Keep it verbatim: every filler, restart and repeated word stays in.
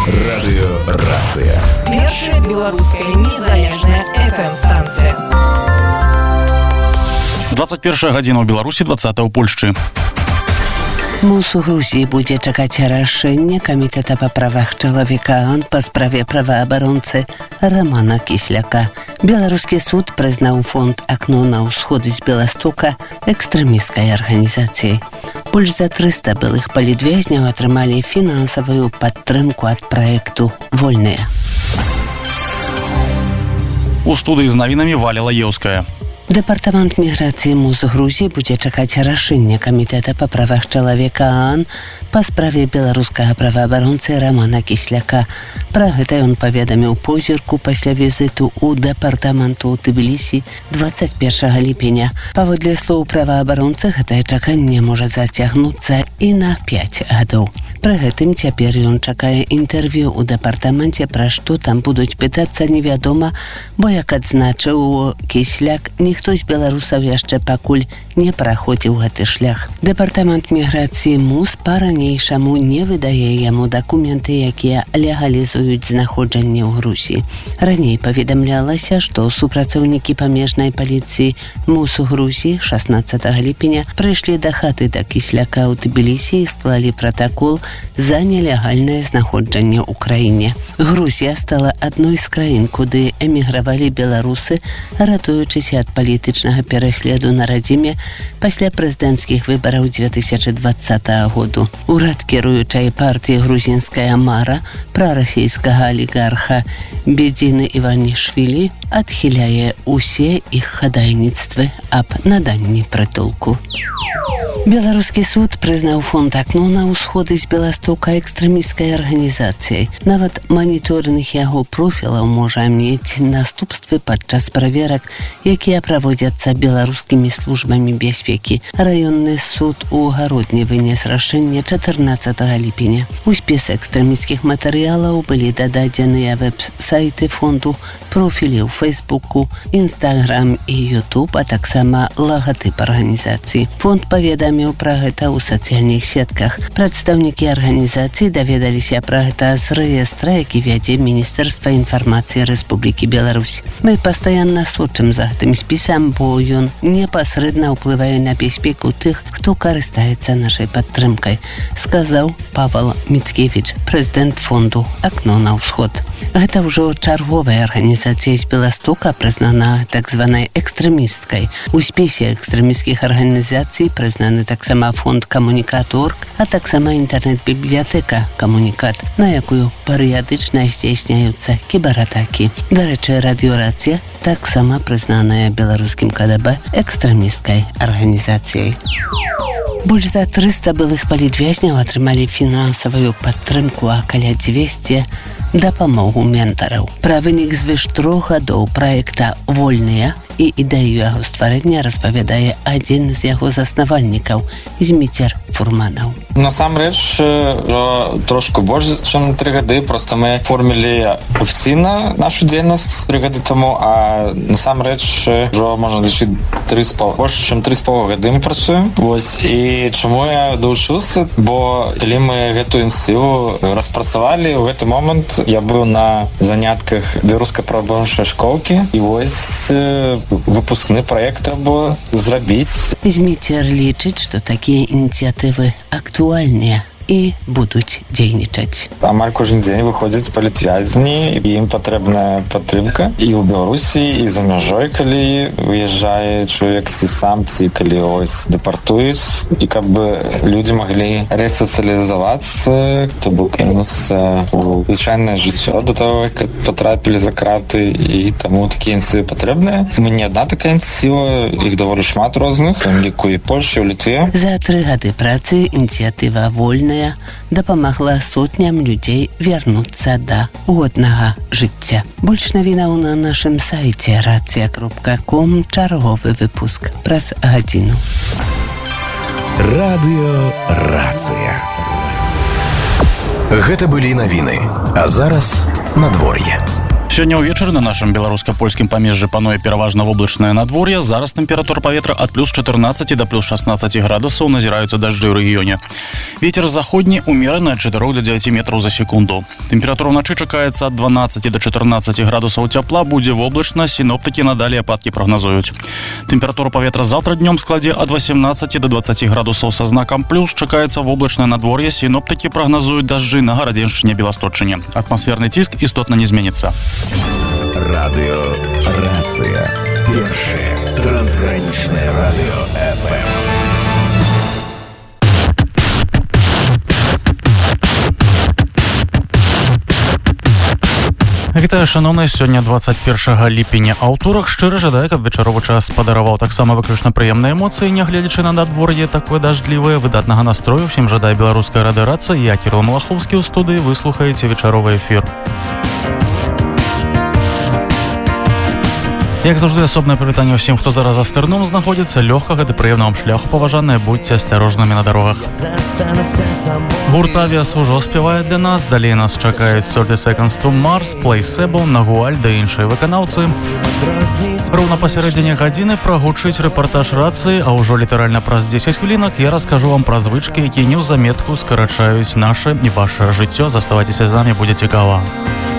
Радыёрацыя. Першая беларуская незалежная эф эм-станцыя. двадцать первая гадзіна ў Беларусі, двадцатая ў Польшчы. МУС у Грузии будет чекать решения Комитета по правах человека по справе правооборонцы Романа Кисляка. Белорусский суд признал фонд «Окно на усход» из Белостока экстремистской организацией. Больше за триста былых политвязняў атрымалі финансовую поддержку от проекту «Вольные». У студии с новинами Валя Лаевская. Департамент міграцыі МУС Грузіі будзе чакаць рашэння Камітэта па правах чалавека ААН па справе беларускага праваабаронцы Романа Кисляка. Пра гэта ён паведаміў позірку пасля візіту ў дэпартаменту ў Тбілісі двадцать первого ліпеня. Паводле слоў праваабаронцы, гэтае чаканне можа зацягнуцца і на пять гадоў. Пры гэтым цяпер ён чакае інтэрв'ю ў дэпартаменце, пра што там будуць пытацца невядома, бо, як адзначыў Кисляк, ніхто з беларусаў яшчэ пакуль не праходзіў гэты шлях. Дэпартамент міграцыі МУС па-ранейшаму не выдае яму дакументы, якія легалізуюць знаходжанне ў Грузіі. Раней паведамлялася, што супрацоўнікі памежнай паліцыі МУС у Грузіі шаснаццатага ліпеня прыйшлі да хаты да Кисляка ў Тбілісі і склалі пратакол за нелегальнае знаходжанне ў краіне. Грузія стала адной з краін, куды эмігравалі беларусы, ратуючыся ад палітычнага пераследу на радзіме пасля прэзідэнцкіх выбараў две тысячи двадцатого году. Урад кіруючай партыі грузінская мара прарасійскага алігарха Бедзіны Іванішвілі адхіляе усе іх хадайніцтвы аб наданні прытулку. Беларускі суд прызнаў фонд «Окно на усход» з Беластока экстрэмісцкай арганізацыяй. Нават маніторынг яго профілаў можа мець наступствы падчас праверак, якія праводзяцца беларускімі службамі бяспекі. Раённы суд у Гародні вынес рашэнне чатырнаццатага ліпеня. У спіс экстрэмісцкіх матэрыялаў былі дададзеныя вэб-сайты фонду, профілі ў Фейсбуку, Інстаграм і Ютуб, а таксама лагатып арганізацыі. Фонд паведаміў пра гэта ў сацыяльных сетках. Прадстаўнікі арганізацыі даведаліся пра гэта з рэестра, які вядзе Міністэрства інфармацыі Рэспублікі Беларусь. Мы пастаянна сочым за гэтым спісам, бо ён непасрэдна ўплывае на бяспеку тых, хто карыстаецца нашай падтрымкай, сказаў Павел Міцкевіч, прэзідэнт фонду «Окно на ўсход». Гэта ўжо чарговая арганізацыя з Беластока, прызнана так званай экстрэмісткай. У спісе экстрэмісцкіх арганізацый прызнаны таксама фонд «Камунікат.орг», а таксама інтэрнэт-бібліятэка «Камунікат», на якую перыядычна здзейсняюцца кібератакі. Дарэчы, радыёрацыя таксама прызнаная беларускім КДБ экстрэмісцкай арганізацыяй. Больш за триста былых палітвязняў атрымалі фінансавую падтрымку, а каля дзвесце дапамогу ментараў. Пра вынік звыш трох гадоў праекта «Вольныя» і ідэю яго стварэння распавядае адзін з яго заснавальнікаў Зміцер Фурманаў. Насамрэч, ўжо трошку больш, чым тры гады. Проста мы формілі афіцыйна нашу дзейнасць тры гады таму, а насамрэч ўжо можна лічыць тры з пол, больш, чым тры з пол гады мы працуем. Вось, і чаму я далучыўся? Бо калі мы гэтую ініцыятыву распрацавалі, у гэты момант я быў на занятках беларускай праваабарончай школкі, і вось выпускны праект трэба зрабіць. Зміцер лічыць, што такія ініцыятывы актуальныя і будуць дзейнічаць. Амаль кожен дзень выходзяць палітвязні, і ім патрэбная падтрымка і ў Беларусі, і за мяжой, калі выязджае чалавек ці сам, ці калі ось дэпартуюць, і каб людзі маглі рэсацыялізавацца, то бок кінуцца ў звычайнае жыццё до таго, як патрапілі за краты, і таму такія ініцыятывы патрэбныя. Мы не адна такая ініцыятыва, іх даволі шмат розных, у ліку і Польшчы, у Літве. За тры гады працы ініцыятыва «Вольная» дапамагла сотням людзей вярнуцца да годнага жыцця. Больш навінаў на нашым сайце рацыя кропка ком, чарговы выпуск праз гадзіну. Радыёрацыя. Гэта былі навіны, а зараз надвор'е. Сёння ўвечары на нашым беларуска-польскім памежжы пануе пераважна воблачнае надвор'е. Зараз тэмпература паветра ад плюс чатырнаццаці да плюс шаснаццаці градусаў, назіраюцца дажджы ў рэгіёне. Вецер заходні ўмераны ад чатырох да дзевяці метраў за секунду. Тэмпература ўначы чакаецца ад дванаццаці да чатырнаццаці градусаў цяпла, будзе воблачна, сіноптыкі надалей ападкі прагназуюць. Тэмпература паветра заўтра днём складзе ад васемнаццаці да дваццаці градусаў са знакам плюс, чакаецца воблачнае надвор'е, сіноптыкі прагназуюць дажджы на Гарадзеншчыне, Беласточчыне. Атмасферны ціск істотна не зменіцца. Радио «Рация». Первое трансграничное радио эф эм. Вітаю, шановныя, сёння дваццаць першага ліпеня. Аўторак шчыра жадаю, каб вечаровы час падараваў таксама выключна прыемныя эмоцыі, нягледзячы на надвор'е такое дажджлівае. Выдатнага настрою ўсім жадаю беларуская радыёрацыя. Я Кірыл Малахоўскі ў студыі, вы слухаеце вечаровы эфір. Як заўжды, асобнае прывітанне ўсім, хто зараз за стырном знаходзіцца. Лёгкага ды прыемнага вам шляху, паважаныя, будьце асцярожнымі на дарогах. Гурт Авіас ужо спявае для нас. Далей нас чакаюць thirty seconds to Mars, Placeable, Нагуаль ды іншыя выканаўцы. Роўна пасярэдзіне гадзіны прагучыць рэпартаж рацыі, а ўжо літаральна праз дзесяць хвілінак я раскажу вам пра звычкі, якія неўзаметку скарачаюць наша і ваша жыццё. Заставайцеся з намі, будзе цікава.